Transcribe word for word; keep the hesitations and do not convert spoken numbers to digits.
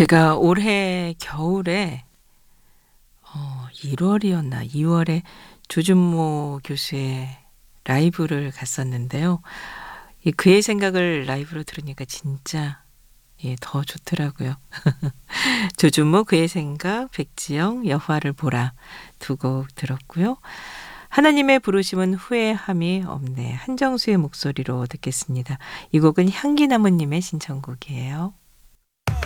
제가 올해 겨울에 어 일 월이었나 이 월에 조준모 교수의 라이브를 갔었는데요. 이 그의 생각을 라이브로 들으니까 진짜 예 더 좋더라고요. 조준모 그의 생각, 백지영 여호와를 보라 두 곡 들었고요. 하나님의 부르심은 후회함이 없네. 한정수의 목소리로 듣겠습니다. 이 곡은 향기나무님의 신청곡이에요.